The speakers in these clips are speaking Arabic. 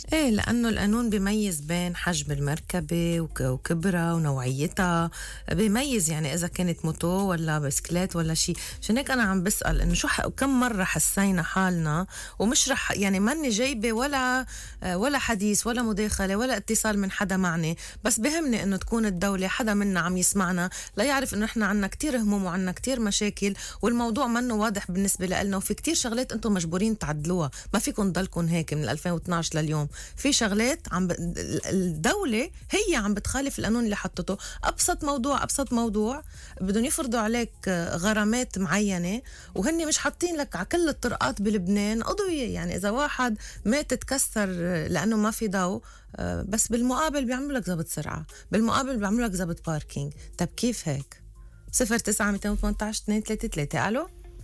ايه، لأنه القانون بيميز بين حجم المركبة وكبرها ونوعيتها. بيميز يعني إذا كانت موتو ولا بسكليت ولا شيء. عشان هيك أنا عم بسأل إنه كم مرة حسينا حالنا ومش رح يعني ماني جايبة ولا حديث ولا مداخلة ولا اتصال من حدا معني، بس بهمني إنه تكون الدولة حدا منا عم يسمعنا لا يعرف إنه إحنا عنا كتير هموم وعنا كتير مشاكل، والموضوع منه واضح بالنسبة لنا، وفي كتير شغلات أنتم مجبورين تعدلوها. ما فيكم ضلكم هيك من 2012 لليوم. في شغلات الدولة هي عم بتخالف القانون اللي حطته. أبسط موضوع بدهم يفرضوا عليك غرامات معينة، وهن مش حاطين لك على كل الطرقات بلبنان أضوية. يعني إذا واحد مات تكسر لأنه ما في ضوء، بس بالمقابل بيعملوا لك ضبط سرعة، بالمقابل بيعملوا لك ضبط باركينج. طب كيف هيك؟ 09-218-233. ألو.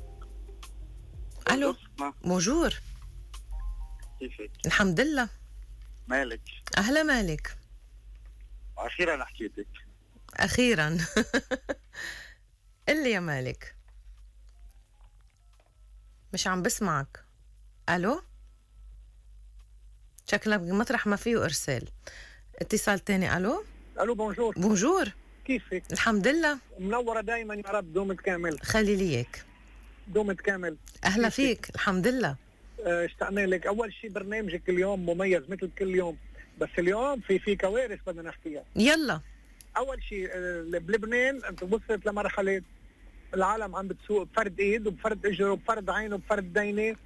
ألو. بونجور. كيفك؟ الحمد لله. مالك؟ أهلا مالك. أخيرا حكيتك. أخيرا. اللي يا مالك مش عم بسمعك. ألو. شكلك مطرح ما فيه إرسال. اتصال تاني. ألو. الو بونجور. بونجور. كيفك؟ الحمد لله. منورة دايما يا رب، دومت كامل. خليليك. دومت كامل. أهلا فيك. الحمد لله. اشتقنا لك. أول شيء برنامجك اليوم مميز مثل كل يوم، بس اليوم في كوارث بدنا نحكيها. يلا. أول شيء بلبنان أنت وصلت لمرحلة العالم عم بتسوق بفرد إيد وبفرد إجر وبفرد عين وبفرد دينة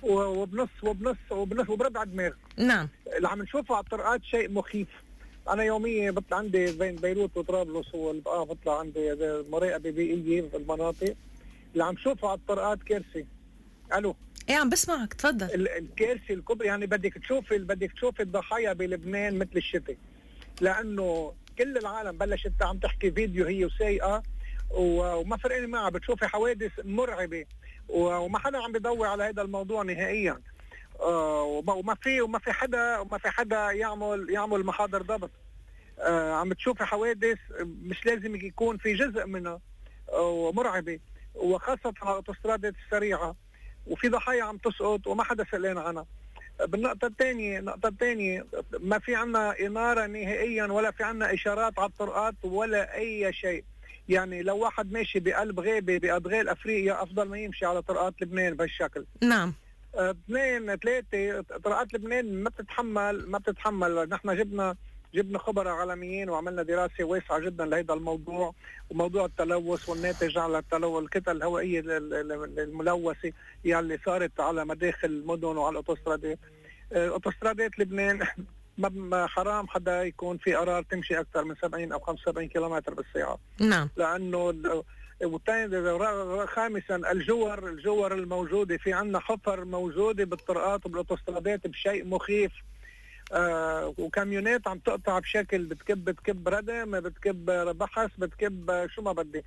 وبنص وبربع دماغ. نعم. اللي عم نشوفه على الطرقات شيء مخيف. أنا يوميا بطلع عندي بين بيروت وطرابلس والبقاء، بطلع عندي مراقبة بيئية في المناطق. اللي عم شوفه على الطرقات كارثة. ألو. ايه عم بسمعك، تفضل. الكارثة الكبرى، يعني بدك تشوفي الضحايا بلبنان مثل الشتاء، لأنه كل العالم بلشت عم تحكي فيديو هي وسايقة وما فرقني معها، بتشوفي حوادث مرعبة وما حدا عم بيضوي على هذا الموضوع نهائيا. وما في حدا يعمل محاضر ضبط. عم تشوفي حوادث مش لازم يكون في جزء منها ومرعبة، وخاصة على الاوتوسترادات السريعة، وفي ضحايا عم تسقط وما حدا سألان عنها. النقطة الثانية ما في عنا إنارة نهائيا، ولا في عنا إشارات على الطرقات ولا أي شيء. يعني لو واحد ماشي بقلب غابة بأدغال أفريقيا أفضل ما يمشي على طرقات لبنان بهالشكل. نعم. 2 3 طرقات لبنان ما بتتحمل. نحن جبنا خبراء عالميين وعملنا دراسة واسعة جدا لهذا الموضوع، وموضوع التلوث والناتج على التلوث، الكتل الهوائية الملوثة اللي صارت على مداخل المدن وعلى الاوتوسترادات. اوتوسترادات لبنان ما حرام حدا يكون في قرار تمشي أكثر من 70 أو 75 كيلومتر بالساعة. نعم. لأنه خامسا الجور الموجودة، في عنا حفر موجودة بالطرقات وبالاوتوسترادات بشيء مخيف. وكاميونات عم تقطع بشكل بتكب ردم، بتكب بحث، بتكب شو ما بدك.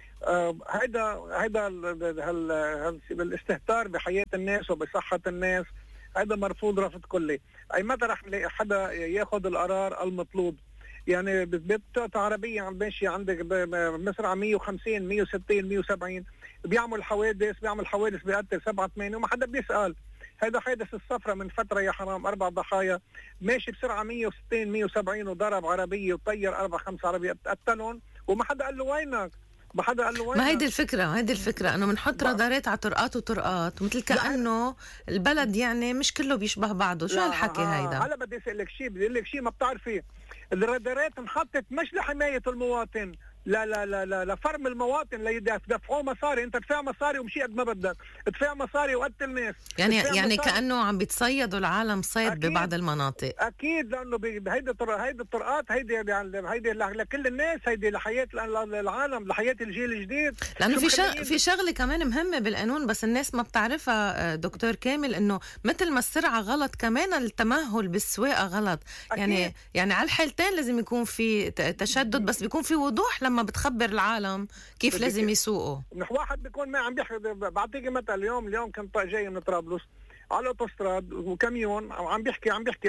هيدا الاستهتار بحياة الناس وبصحة الناس، هذا مرفوض رفض كلي. أي متى رح نلاقي حدا ياخذ القرار المطلوب؟ يعني بتقطع عربية عم ماشي عندك بمسرعة 150 160 170، بيعمل حوادث بيقتل 7 8 وما حدا بيسأل. هذا حادث الصفرة من فترة يا حرام، 4 ضحايا، ماشي بسرعة 160 170 وضرب عربية وطير 4 5 عربية قتلهم وما حدا قال له وينك. ما هيدي الفكرة انه بنحط رادارات على طرقات ومثل كأنه البلد يعني مش كله بيشبه بعضه. شو هالحكي هيدا؟ هلا بدي اسألك شيء ما بتعرفيه. الرادارات انحطت مش لحماية المواطن، لا لفرم المواطن، ليدفعوا مصاري. انت ادفع مصاري ومشي قد ما بدك، ادفع مصاري وقتل ناس. يعني كأنه عم بيتصيدوا العالم صيد ببعض المناطق. اكيد، لانه هيدي الطرقات هيدي لكل الناس، هيدي لحياة العالم، لحياة الجيل الجديد. لانه في شغله كمان مهمه بالقانون بس الناس ما بتعرفها دكتور كامل، انه مثل ما السرعه غلط كمان التمهل بالسواقه غلط. يعني على الحالتين لازم يكون في تشدد، بس بيكون في وضوح لما بتخبر العالم كيف لازم يسوقوا. واحد بيكون ما عم بيحكي. بعطيكي مثل، اليوم كنت جاي من طرابلس، على الاوتوستراد وكاميون وعم بيحكي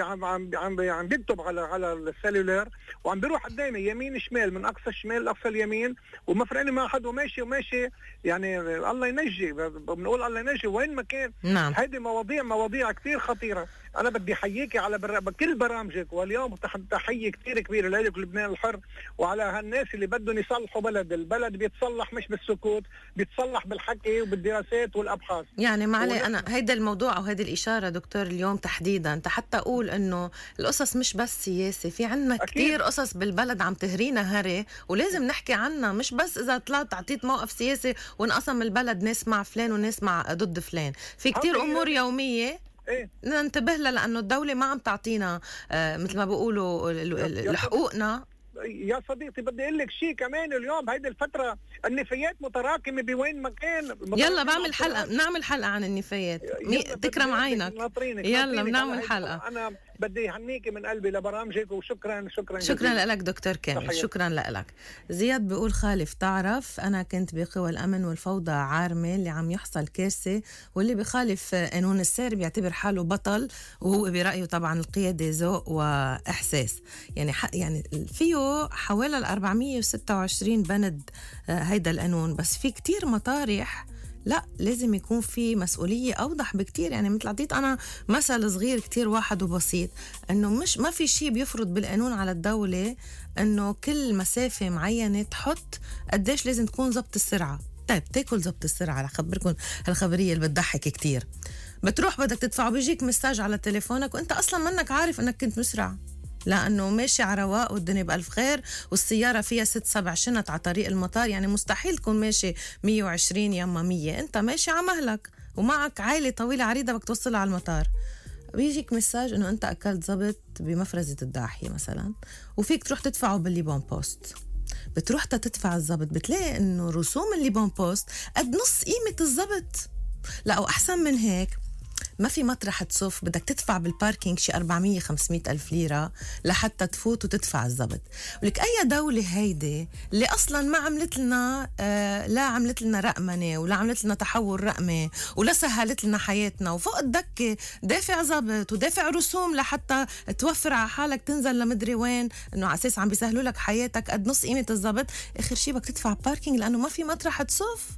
عم بيكتب على السلولار وعم بيروح قدامي يمين شمال من اقصى الشمال لاقصى اليمين وما فرقني مع حد وماشي يعني الله ينجي. بنقول الله ينجي وين ما كان. نعم. هيدي مواضيع كثير خطيره. انا بدي احييكي على كل برامجك، واليوم تحيه كثير كبيره لك لبنان الحر وعلى هالناس اللي بدهم يصلحوا البلد بيتصلح مش بالسكوت، بيتصلح بالحكي وبالدراسات والابحاث. يعني معلي انا هيدا الموضوع او هيدي الاشاره دكتور اليوم تحديدا حتى اقول انه القصص مش بس سياسه، في عنا كثير قصص بالبلد عم تهرينا هري ولازم نحكي عنها، مش بس اذا طلعت اعطيت موقف سياسي وانقسم البلد ناس مع فلان وناس مع ضد فلان. في كثير امور يوميه ننتبه لها لانه الدوله ما عم تعطينا مثل ما بيقولوا حقوقنا. يا صديقتي بدي اقول لك شيء كمان، اليوم هيدي الفتره النفايات متراكمه بوين ما كان. يلا نعمل حلقه عن النفايات. تكرم عينك. يلا بنعمل حلقه. انا بدي اهنيكي من قلبي لبرامجك وشكرا لك دكتور كامل. شكرا لك. زياد بيقول خالف تعرف انا كنت بقوى الامن والفوضى عارمه اللي عم يحصل كارثه واللي بخالف قانون السير بيعتبر حاله بطل وهو برايه طبعا القياده ذوق واحساس. يعني فيه حوالي 426 بند هيدا القانون، بس في كتير مطارح لا لازم يكون في مسؤولية أوضح بكتير. يعني مثل عطيت أنا مثل صغير كتير واحد وبسيط، أنه ما في شيء بيفرض بالقانون على الدولة أنه كل مسافة معينة تحط قديش لازم تكون ضبط السرعة. طيب تاكل ضبط السرعة، لخبركم هالخبرية اللي بتضحك كتير. بتروح بدك تدفع وبيجيك مساج على تليفونك وانت أصلا منك عارف أنك كنت مسرع، لأنه ماشي على رواق والدنيا بألف خير والسيارة فيها 6-7 شنط على طريق المطار. يعني مستحيل تكون ماشي 120 يما 100، انت ماشي على مهلك ومعك عائلة طويلة عريضة بدك توصلها على المطار. بيجيك مساج انه انت اكلت زبط بمفرزة الضاحية مثلا وفيك تروح تدفعه بالليبون بوست. بتروح تدفع الزبط بتلاقي انه رسوم الليبون بوست قد نص قيمة الزبط. لا وأحسن من هيك ما في مطرح تصف، بدك تدفع بالباركينج شي 400-500 ألف ليرة لحتى تفوت وتدفع الزبط. ولك أي دولة هيدي اللي أصلا ما عملت لنا لا عملت لنا رقمنة ولا عملت لنا تحول رقمي ولا سهلت لنا حياتنا وفوق الدكة دافع زبط ودافع رسوم لحتى توفر على حالك تنزل لمدري وين، إنه على أساس عم بيسهلوا لك حياتك قد نص قيمة الزبط. آخر شي بدك تدفع باركينج لأنه ما في مطرح تصف.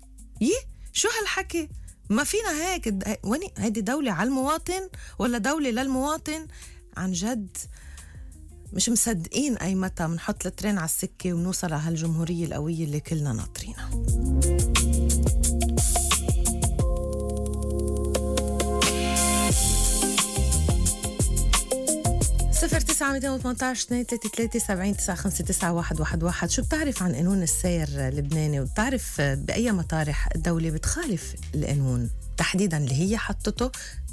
شو هالحكي؟ ما فينا هيك. هيدي دولة على المواطن ولا دولة للمواطن؟ عن جد مش مصدقين أي متى منحط الترين على السكة ونوصل على هالجمهورية القوية اللي كلنا ناطرينها. 09-218-233-70-959-9111. شو بتعرف عن قانون السير اللبناني وبتعرف بأي مطارح الدولة بتخالف القانون تحديدا اللي هي حطته؟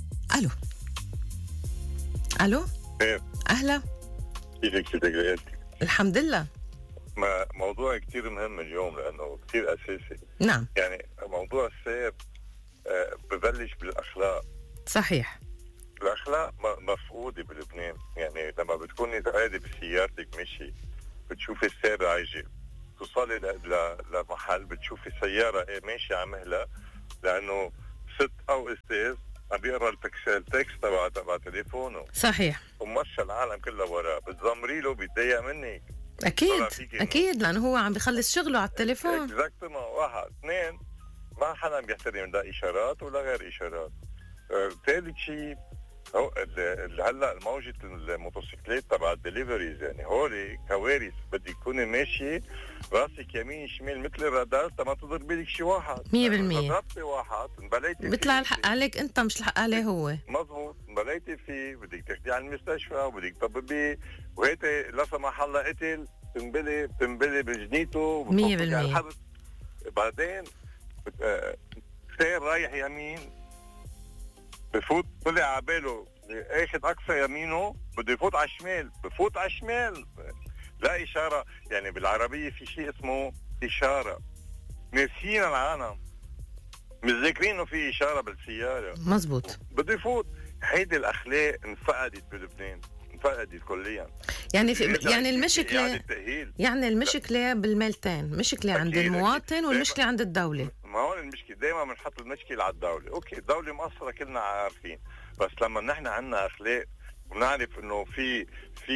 ألو أهلا، كيفك ستك؟ الحمد لله. موضوع كتير مهم اليوم لأنه كتير أساسي. نعم. يعني موضوع السير ببلش بالأخلاق. صحيح. الأخلاق مفقودة بلبنان. يعني لما بتكوني قاعدة بسيارتك مشي بتشوفي السير عاجب، توصلي لمحل بتشوفي سيارة ماشية على مهلة لأنه ست أو أستاذ عم بيقرا التكست تبع تليفونه. صحيح. ومشى العالم كلها وراه، بتزمري له بيتضايق منك. أكيد لأنه هو عم بيخلص شغله على التليفون. اكزاكتومون. 1 2 ما حدا بيحترم لا إشارات ولا غير إشارات. ثالث شيء هلا الموجة الموتوسيكلات تبع الدليفريز، يعني هولي كوارث. بدك تكوني ماشي راسك يمين شمال مثل الرادار ما تضربي لك شي واحد 100%. ضربتي واحد انبليتي بيطلع الحق عليك انت مش الحق عليه هو. مزبوط، انبليتي فيه بدك تاخديه على المستشفى وبدك تطببيه وهيتي لا سمح الله قتل بتنبلي بجنيته 100%. بعدين سير رايح يمين بفوت طلع على باله اخذ اقصى يمينه بده يفوت على الشمال، بفوت على الشمال لا اشاره. يعني بالعربيه في شيء اسمه اشاره، ناسيين العالم مش ذاكرين انه في اشاره بالسياره. مزبوط. بده يفوت. هيدي الاخلاق انفقدت بلبنان، انفقدت كليا. يعني المشكله بالميلتين، مشكله عند المواطن والمشكله عند الدوله. ما هون المشكله دائما بنحط المشكله على الدوله. اوكي الدوله مقصره كلنا عارفين، بس لما نحن عندنا اخلاق ونعرف انه في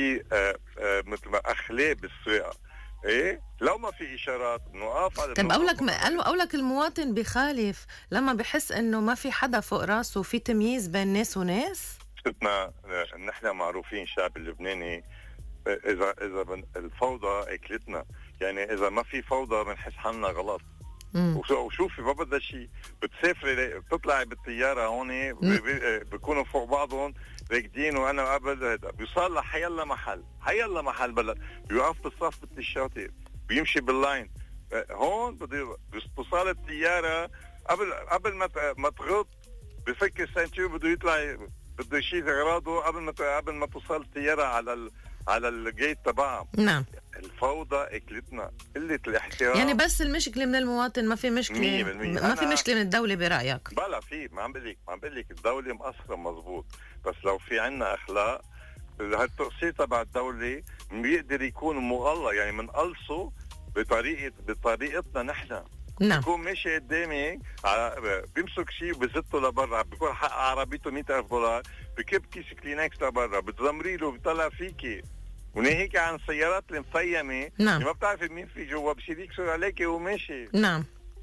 مثل ما اخلاق بالسواقه، ايه لو ما في اشارات نوقف على. طيب اقولك المواطن بخالف لما بحس انه ما في حدا فوق راسه وفي تمييز بين ناس وناس. شفنا نحن معروفين الشعب اللبناني اذا الفوضى اكلتنا، يعني اذا ما في فوضى بنحس حالنا غلط. وشوفي ما بدها شيء، بتسافري بتطلعي بالطياره هون بيكونوا فوق بعضهم راكدين، وانا قبل بيوصل لحيلا محل بلد بيوقف بالصف بالشاطئ بيمشي باللاين. هون بده توصل الطياره قبل ما تغط بفك السنتور، بده يطلع بده يشيل اغراضه قبل ما توصل الطياره على الجيت تبعها. نعم. الفوضى اكلتنا، قله الاحترام. يعني بس المشكله من المواطن، ما في مشكله 100%. ما في مشكله من الدوله برايك؟ بلا في، ما عم بقول لك الدوله مقصره مزبوط، بس لو في عنا اخلاق هالتقصير تبع الدوله بيقدر يكون مغلى، يعني منقلصه بطريقتنا نحن. نعم. بيكون ماشي قدامي بيمسك شيء وبزته لبرا، بيكون حق عربيته $100,000، بكب كيس كلينكس لبرا، بتزمري له بيطلع فيكي، وناهيك عن السيارات المفيمه. نعم. ما بتعرفي مين في جوا، بصير يكسر عليكي وماشي. نعم.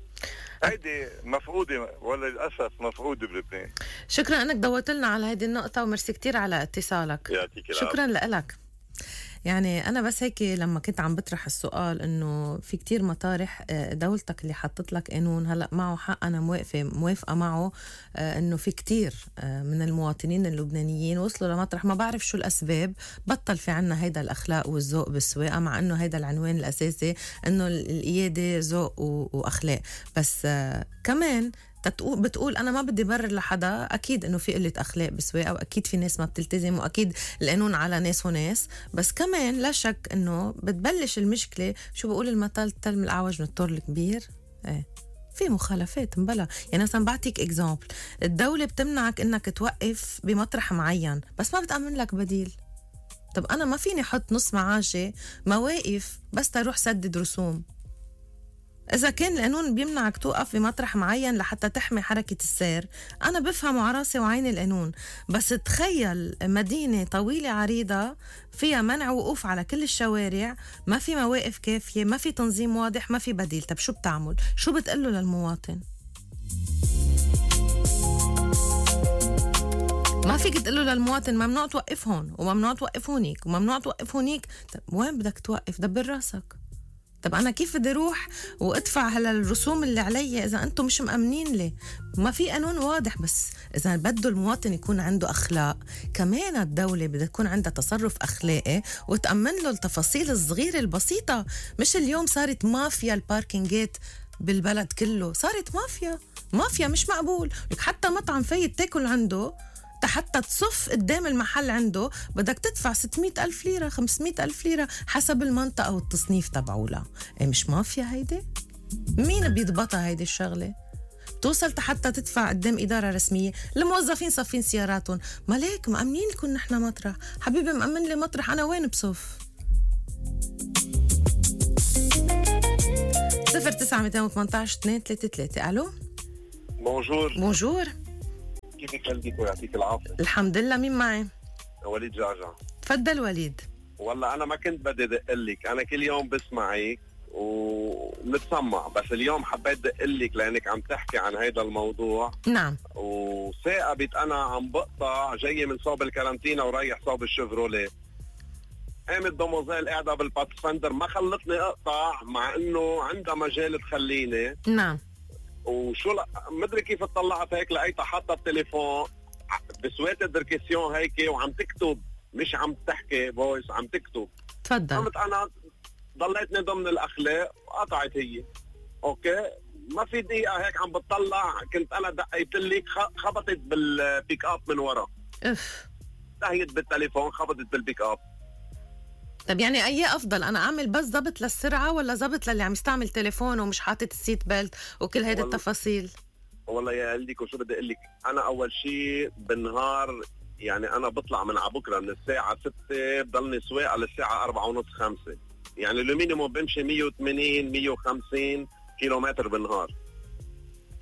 هيدي مفقوده، ولا للاسف مفقوده بلبنان. شكرا انك ضويت لنا على هذه النقطه، وميرسي كتير على اتصالك. يعطيك العافيه. شكرا لك. يعني أنا بس هيك لما كنت عم بطرح السؤال إنه في كتير مطارح دولتك اللي حطت لك قانون هلأ معه حق، أنا موافقة معه، إنه في كتير من المواطنين اللبنانيين وصلوا لمطرح ما بعرف شو الأسباب بطل في عنا هيدا الأخلاق والذوق بالسواقة، مع إنه هيدا العنوان الأساسي إنه القيادة ذوق وأخلاق. بس كمان بتقول أنا ما بدي برر لحدا، أكيد إنه في قلة أخلاق بالسواقة، وأكيد في ناس ما بتلتزم، وأكيد القانون على ناس وناس، بس كمان لا شك إنه بتبلش المشكلة. شو بقول المثل؟ تلم الأعوج من الطور الكبير. في مخالفات مبلا. يعني مثلا بعطيك اكزامبل، الدولة بتمنعك إنك توقف بمطرح معين بس ما بتأمن لك بديل. طب أنا ما فيني حط نص معاشي مواقف بس تروح سدد رسوم. إذا كان القانون بيمنعك توقف بمطرح معين لحتى تحمي حركة السير، أنا بفهم وعراسي وعين القانون، بس تخيل مدينة طويلة عريضة فيها منع وقوف على كل الشوارع، ما في مواقف كافية، ما في تنظيم واضح، ما في بديل. طب شو بتعمل؟ شو بتقله للمواطن؟ ما فيك تقله للمواطن ممنوع توقف هون وممنوع توقف هونيك وممنوع توقف هونيك. طب وين بدك توقف؟ دبر راسك. طب أنا كيف بدي أروح وأدفع هلا الرسوم اللي علي إذا أنتم مش مأمنين لي؟ ما في قانون واضح. بس إذا بده المواطن يكون عنده أخلاق، كمان الدولة بدها تكون عندها تصرف أخلاقي وتأمن له التفاصيل الصغيرة البسيطة. مش اليوم صارت مافيا الباركينجات بالبلد كله، صارت مافيا مش مقبول. حتى مطعم فايت تاكل عنده حتى تصف قدام المحل عنده بدك تدفع 600,000 ليرة 500,000 ليرة حسب المنطقة والتصنيف تبعولها. مش مافيا هيدي؟ مين بيضبطها هيدي الشغلة؟ توصل حتى تدفع قدام إدارة رسمية. الموظفين صفين سياراتهم، ما ليك مأمنين لكم نحن مطرح. حبيبي مأمن لي مطرح، أنا وين بصف؟ 09218-233. ألو بونجور. كيفك والديك ويعطيك العافية؟ الحمد لله. مين معي؟ وليد جعجع. تفضل وليد. والله أنا ما كنت بدي دقلك، أنا كل يوم بسمعك ومتسمع، بس اليوم حبيت دقلك لأنك عم تحكي عن هذا الموضوع. نعم. وثاقبت أنا عم بقطع جاي من صوب الكارانتينا ورايح صوب الشيفروليه. قامت دوموزيل قاعدة بالباتسفندر ما خلتني أقطع، مع إنه عندها مجال تخليني. نعم. وشو مدري كيف اطلعت هيك لقيتها حاطه التليفون بسويت الدركسيون هيك وعم تكتب، مش عم تحكي فويس، عم تكتب. تفضل. قمت انا ضليتني ضمن الاخلاق وقطعت هي. اوكي ما في دقيقه هيك عم بتطلع، كنت انا دقيت لك خبطت بالبيك اب من ورا. انتهيت بالتليفون خبطت بالبيك اب. طب يعني أي أفضل، أنا أعمل بس ضبط للسرعة ولا ضبط للي عم يستعمل تليفون ومش حاطط السيت بيلت وكل هيدا التفاصيل؟ والله يا قلبك وشو بدي أقول لك، أنا أول شيء بالنهار يعني أنا بطلع من عبكرة من الساعة 6 بضلني سواقة للساعة 4:30 5، يعني المينيموم بمشي 180 150 كيلومتر بالنهار.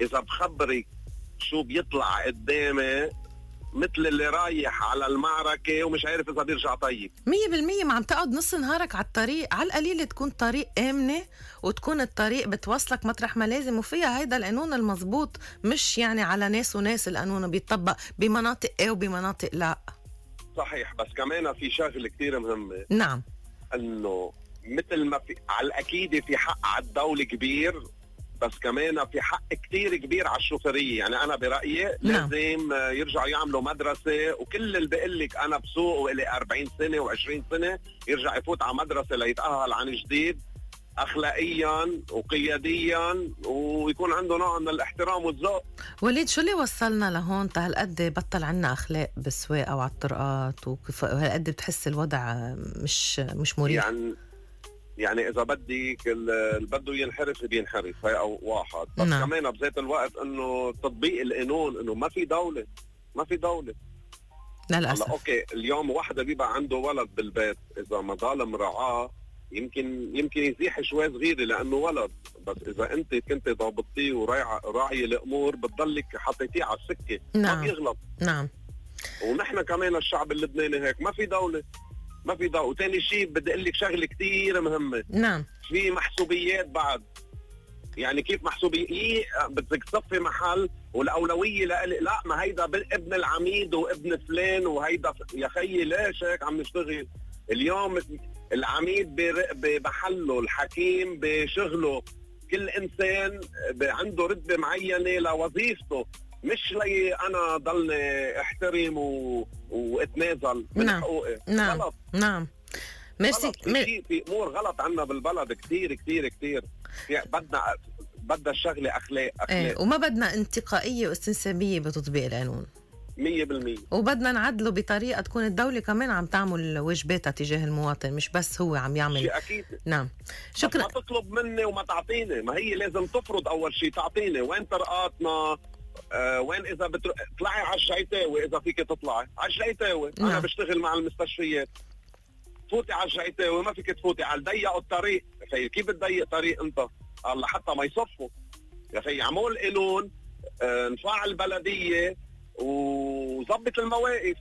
اذا بخبرك شو بيطلع قدامي مثل اللي رايح على المعركة ومش عارف إذا بيرجع طيب. 100% ما عم تقعد نص نهارك على الطريق، على القليل تكون طريق آمنة وتكون الطريق بتوصلك مطرح ما لازم وفيها هيدا القانون المزبوط، مش يعني على ناس وناس القانون بيطبق بمناطق ايه وبمناطق لا. صحيح، بس كمان في شغلة كتير مهمة. نعم. انه مثل ما في على الأكيد في حق على الدولة كبير، بس كمان في حق كتير كبير على الشوفيرية. يعني أنا برأيي لازم يرجعوا يعملوا مدرسة، وكل اللي بقلك أنا بسوق وإلي 40 سنة و20 سنة يرجع يفوت على مدرسة ليتأهل عن جديد أخلاقيا وقياديا، ويكون عنده نوع من الاحترام والذوق. وليد، شو اللي وصلنا لهون هالقد بطل عنا أخلاق بالسواقة وعلى الطرقات، وهالقد بتحس الوضع مش مريح؟ يعني إذا بدك اللي بده ينحرف بينحرف، هي أو واحد. بس نعم. كمان بذات الوقت إنه تطبيق القانون، إنه ما في دولة للأسف. أوكي، اليوم واحدة بيبقى عنده ولد بالبيت، إذا ما ضل مرعاه يمكن يزيح شوي صغيرة لأنه ولد، بس إذا أنت كنت ضابطيه وراعي الأمور بتضلك حطيتيه على السكة. نعم. ما بيغلط. نعم. ونحن كمان الشعب اللبناني هيك، ما في دولة. وتاني شيء بدي اقول لك شغله كثير مهمه. نعم. في محسوبيات بعد. يعني كيف محسوبيه؟ بدك تصفي محل والاولويه لا ما هيدا ابن العميد وابن فلان وهيدا يا خيي ليش هيك عم نشتغل؟ اليوم العميد بمحله، الحكيم بشغله، كل انسان عنده رتبه معينه لوظيفته، مش لي انا ضلني احترم واتنازل من حقوقي. نعم. غلط. نعم. ميرسي. في امور غلط عندنا بالبلد كتير كتير كتير. بدنا الشغله اخلاق. ايه، وما بدنا انتقائيه واستنسابيه بتطبيق القانون 100%. وبدنا نعدله بطريقه تكون الدوله كمان عم تعمل واجباتها تجاه المواطن، مش بس هو عم يعمل شيء اكيد. نعم. شكرا. ما تطلب مني وما تعطيني، ما هي لازم تفرض اول شيء، تعطيني وين طرقاتنا، وين اذا طلعي على الجيتاوي، اذا فيك تطلعي على الجيتاوي. نعم. انا بشتغل مع المستشفيات، فوتي على الجيتاوي، ما فيك تفوتي على ضيقوا الطريق. يا اخي كيف تضيق طريق انت؟ الله حتى ما يصفوا. يا اخي عمول قانون، نفعل البلديه وظبط المواقف.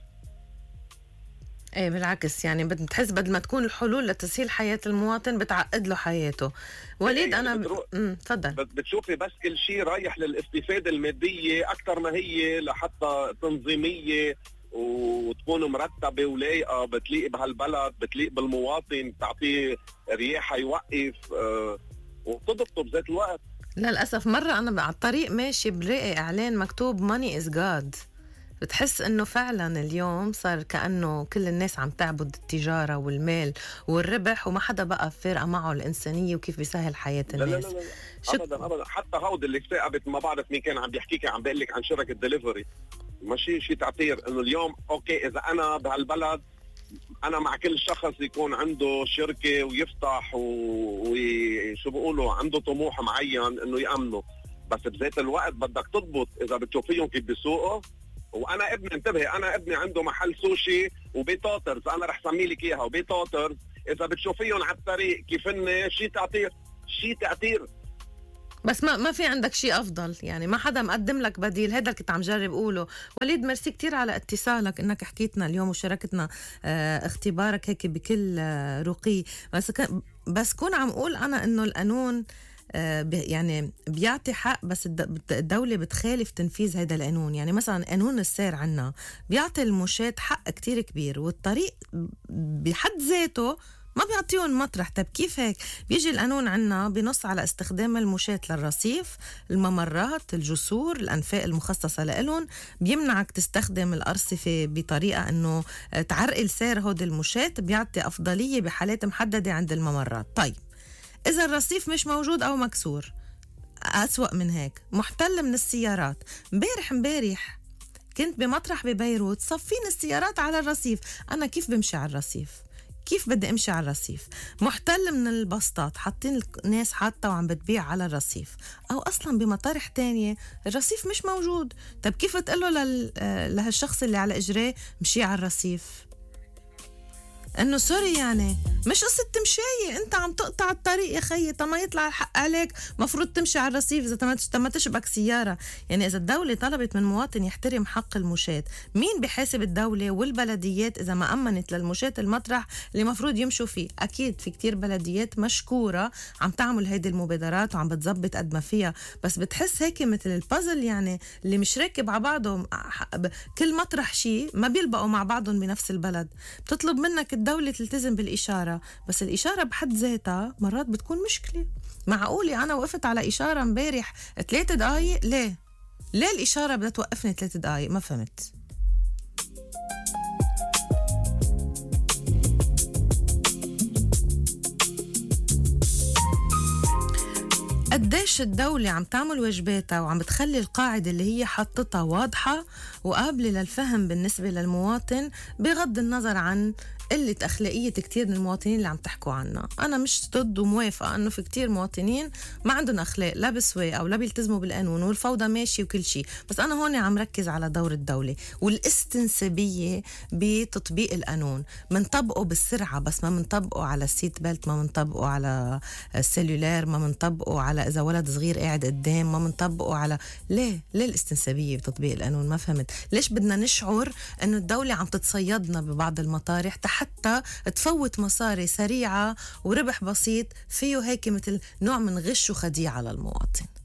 ايه بالعكس، يعني بتحس بدل ما تكون الحلول لتسهيل حياة المواطن بتعقد له حياته. وليد يعني انا تفضل. بتشوفي بس كل شيء رايح للاستفادة المادية أكثر ما هي لحتى تنظيمية وتكون مرتبة ولايقة، بتليق بهالبلد، بتليق بالمواطن، بتعطيه رياحة يوقف وتضبطه بذات الوقت. للأسف مرة أنا على الطريق ماشي بلاقي إعلان مكتوب money is God. بتحس إنه فعلا اليوم صار كأنه كل الناس عم تعبد التجارة والمال والربح، وما حدا بقى فارقة معه الإنسانية وكيف بيسهل حياة الناس. لا أبدا. حتى هود اللي ثاقبت، ما بعرف مين كان عم بيحكيك، عم بقول لك عن شركة ديليفري، ماشي شيء تعتير. إنه اليوم أوكي إذا أنا بهالبلد، أنا مع كل شخص يكون عنده شركة ويفتح وشو بيقولوا عنده طموح معين إنه يأمنه، بس بذات الوقت بدك تضبط. إذا بتشوفيهم كيف بيسوقوا، وانا ابني انتبهي، انا ابني عنده محل سوشي وبيتوترز، انا رح سمي لك اياها وبيتوترز، اذا بتشوفيهم على الطريق كيف هن شيء تعتير. بس ما في عندك شيء افضل، يعني ما حدا مقدم لك بديل. هذا اللي كنت عم جرب اقوله. وليد ميرسي كتير على اتصالك، انك حكيتنا اليوم وشاركتنا اختبارك هيك بكل رقي. بس كون عم اقول انا انه القانون يعني بيعطي حق، بس الدولة بتخالف تنفيذ هذا القانون. يعني مثلا قانون السير عنا بيعطي المشاة حق كتير كبير، والطريق بحد ذاته ما بيعطيهم مطرح. طب كيف هيك؟ بيجي القانون عنا بنص على استخدام المشاة للرصيف، الممرات، الجسور، الأنفاق المخصصة لإلهم، بيمنعك تستخدم الأرصفة بطريقة أنه تعرقل سير هود المشاة، بيعطي أفضلية بحالات محددة عند الممرات. طيب إذا الرصيف مش موجود أو مكسور، أسوأ من هيك، محتل من السيارات. امبارح كنت بمطرح ببيروت، صفين السيارات على الرصيف. أنا كيف بمشي على الرصيف؟ كيف بدي أمشي على الرصيف؟ محتل من البسطات، حاطين الناس حاطة وعم بتبيع على الرصيف، أو أصلا بمطارح تانية الرصيف مش موجود. طب كيف تقله لهالشخص اللي على إجراه مشي على الرصيف؟ إنه سوري يعني مش قصة تمشية، انت عم تقطع الطريق يا خيي، طب ما يطلع الحق عليك، مفروض تمشي على الرصيف اذا ما تشبك سيارة. يعني اذا الدولة طلبت من مواطن يحترم حق المشاة، مين بحاسب الدولة والبلديات اذا ما امنت للمشاة المطرح اللي مفروض يمشوا فيه؟ اكيد في كتير بلديات مشكورة عم تعمل هيدي المبادرات وعم بتزبط قد ما فيها، بس بتحس هيك مثل البازل، يعني اللي مش راكب على بعضهم، كل مطرح شيء ما بيلبقوا مع بعضهم بنفس البلد. بتطلب منك الدولة تلتزم بالإشارة، بس الإشارة بحد ذاتها مرات بتكون مشكلة. معقولة أنا وقفت على إشارة امبارح 3 دقايق؟ ليه الإشارة بدها توقفني 3 دقايق؟ ما فهمت. قديش الدولة عم تعمل واجباتها وعم بتخلي القاعدة اللي هي حطتها واضحة وقابلة للفهم بالنسبة للمواطن، بغض النظر عن قلة أخلاقية كتير من المواطنين اللي عم تحكوا عنها. أنا مش ضد وموافقة أنه في كتير مواطنين ما عندهم أخلاق، لا بسواقة ولا بيلتزموا بالقانون والفوضى ماشي وكل شيء، بس أنا هون عم ركز على دور الدولة والاستنسابية بتطبيق القانون. منطبقه بالسرعة بس ما منطبقه على السيت بيلت، ما منطبقه على السيلولار، ما منطبقه على إذا ولد صغير قاعد قدام، ما منطبقه على ليه الاستنسابية بتطبيق القانون؟ ما فهمت ليش بدنا نشعر أنه الدولة عم تتصيدنا ببعض المطارح حتى تفوت مصاري سريعة وربح بسيط فيه هيك مثل نوع من غش وخديعة للمواطن.